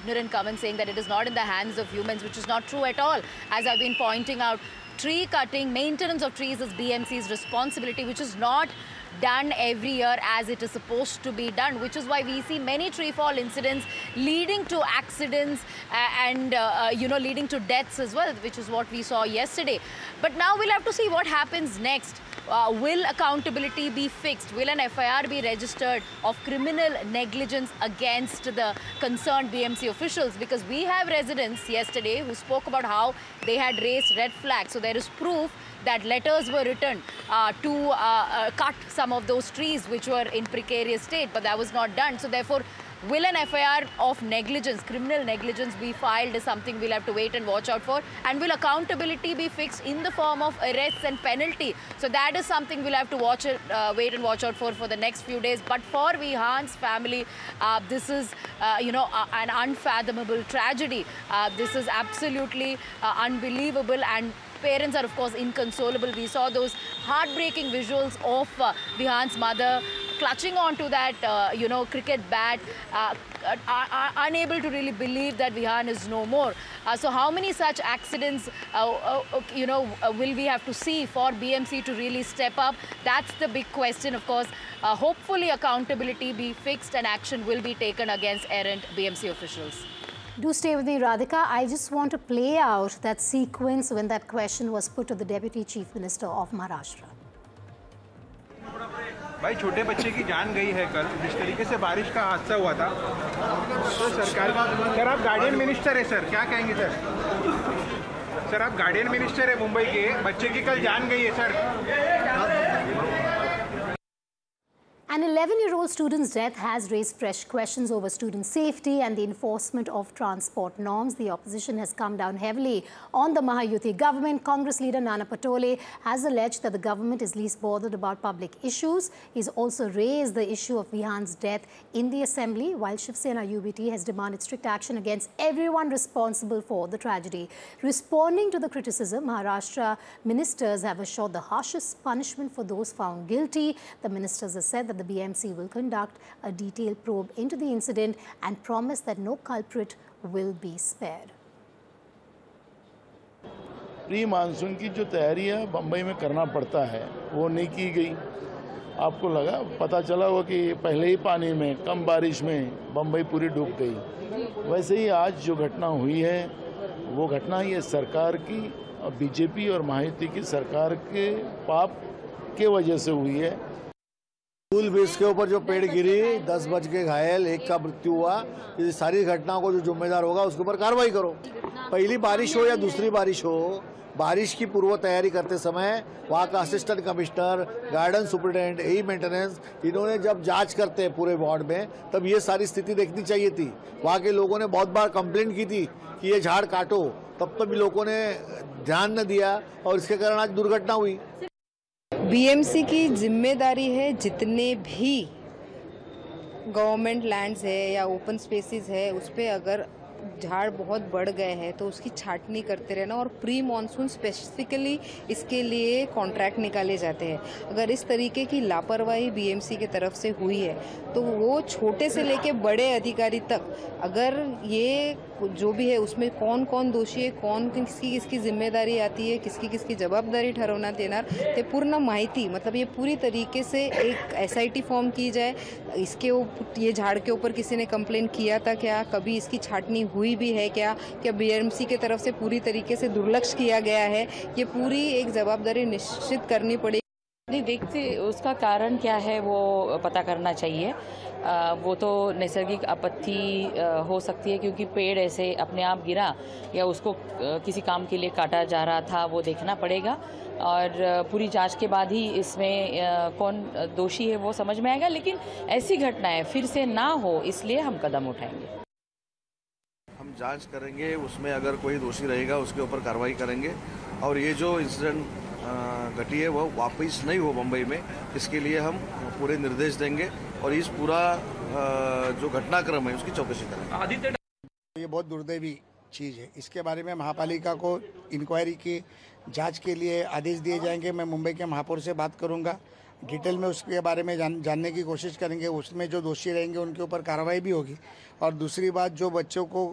ignorant comment saying that it is not in the hands of humans, which is not true at all. As I've been pointing out, tree cutting, maintenance of trees is BMC's responsibility, which is not done every year as it is supposed to be done, which is why we see many tree fall incidents leading to accidents and leading to deaths as well, which is what we saw yesterday. But now we'll have to see what happens next. Will accountability be fixed? Will an FIR be registered of criminal negligence against the concerned BMC officials? Because we have residents yesterday who spoke about how they had raised red flags. So there is proof that letters were written to cut some of those trees which were in precarious state, but that was not done. So therefore, will an FIR of negligence, criminal negligence, be filed is something we'll have to wait and watch out for. And will accountability be fixed in the form of arrests and penalty? So that is something we'll have to wait and watch out for the next few days. But for Vihan's family, this is, an unfathomable tragedy. This is absolutely unbelievable, and parents are, of course, inconsolable. We saw those heartbreaking visuals of Vihan's mother clutching onto that, cricket bat, unable to really believe that Vihan is no more. So how many such accidents, will we have to see for BMC to really step up? That's the big question, of course. Hopefully accountability be fixed and action will be taken against errant BMC officials. Do stay with me, Radhika. I just want to play out that sequence when that question was put to the Deputy Chief Minister of Maharashtra. भाई, छोटे बच्चे की जान गई है कल, जिस तरीके से बारिश का हादसा हुआ था, तो सरकार, सर आप गार्डियन मिनिस्टर है सर, क्या कहेंगे सर? सर आप गार्डियन मिनिस्टर है मुंबई के, बच्चे की कल जान गई है sir. An 11-year-old student's death has raised fresh questions over student safety and the enforcement of transport norms. The opposition has come down heavily on the Mahayuti government. Congress leader Nana Patole has alleged that the government is least bothered about public issues. He's also raised the issue of Vihan's death in the assembly, while Shiv Sena UBT has demanded strict action against everyone responsible for the tragedy. Responding to the criticism, Maharashtra ministers have assured the harshest punishment for those found guilty. The ministers have said that the BMC will conduct a detailed probe into the incident and promise that no culprit will be spared. Pre monsoon की जो तैयारी है बम्बई में करना पड़ता है, वो नहीं की गई। आपको लगा, पता चला हो कि पहले ही पानी में, कम बारिश में बम्बई पूरी डूब गई। वैसे ही आज जो घटना हुई है, वो घटना ये सरकार की, बीजेपी और महायुति की सरकार के पाप के वजह से हुई है। स्कूल बेस के ऊपर जो पेड़ गिरी, 10 बच के घायल, 1 का मृत्यु हुआ। इस सारी घटनाओं को जो जिम्मेदार होगा उसके ऊपर कार्रवाई करो। पहली बारिश हो या दूसरी बारिश हो, बारिश की पूर्व तैयारी करते समय वहाँ का असिस्टेंट कमिश्नर, गार्डन सुपरिटेंडेंट, एई मेंटेनेंस, इन्होंने जब जांच करते हैं पूरे वार्ड में, तब ये सारी स्थिति देखनी चाहिए थी। वहाँ के लोगों ने बहुत बार कंप्लेंट की थी कि ये झाड़ काटो, तब भी लोगों ने ध्यान न दिया और इसके कारण आज दुर्घटना हुई। बीएमसी की जिम्मेदारी है, जितने भी गवर्नमेंट लैंड्स है या ओपन स्पेसेस है, उस पर अगर झाड़ बहुत बढ़ गए हैं तो उसकी छाटनी करते रहना, और प्री मॉनसून स्पेसिफिकली इसके लिए कॉन्ट्रैक्ट निकाले जाते हैं। अगर इस तरीके की लापरवाही बीएमसी की तरफ से हुई है तो वो छोटे से लेके बड़े अधिकारी तक, अगर ये जो भी है उसमें कौन कौन दोषी है, कौन किसकी जिम्मेदारी आती है, किसकी जबाबदारी ठरवण्यात येणार, ते पूर्ण माहिती, मतलब ये पूरी तरीके से एक SIT फॉर्म की जाए। ये झाड़ के ऊपर किसी ने कंप्लेंट किया था क्या, कभी इसकी छाटनी हुई भी है क्या बीएमसी की तरफ से पूरी तरीके से दुर्लक्ष्य किया गया है, ये पूरी एक जवाबदारी निश्चित करनी पड़ेगी। नहीं देखते उसका कारण क्या है वो पता करना चाहिए। वो तो नैसर्गिक आपत्ति हो सकती है, क्योंकि पेड़ ऐसे अपने आप गिरा या उसको किसी काम के लिए काटा जा रहा था, वो देखना पड़ेगा। और पूरी जांच के बाद ही इसमें कौन दोषी है वो समझ में आएगा। लेकिन ऐसी घटनाएं फिर से ना हो, इसलिए हम कदम उठाएंगे। हम जांच करेंगे, उसमें अगर कोई दोषी रहेगा उसके ऊपर कार्रवाई करेंगे, और ये जो इंसिडेंट घटी है वो वापस नहीं हो मुंबई में, इसके लिए हम पूरे निर्देश देंगे और इस पूरा जो घटनाक्रम है उसकी चौकसी करेंगे। ये बहुत दुर्दैवी चीज़ है, इसके बारे में महापालिका को इंक्वायरी की जांच के लिए आदेश दिए जाएंगे। मैं मुंबई के महापौर से बात करूंगा, डिटेल में उसके बारे में जानने की कोशिश करेंगे। उसमें जो दोषी रहेंगे उनके ऊपर कार्रवाई भी होगी। और दूसरी बात, जो बच्चों को